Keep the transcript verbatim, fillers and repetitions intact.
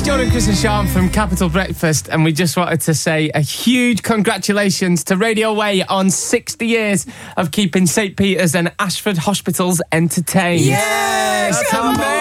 Jordan, Chris and Sean from Capital Breakfast, and we just wanted to say a huge congratulations to Radio Way on sixty years of keeping St Peter's and Ashford hospitals entertained. Yes! That's amazing.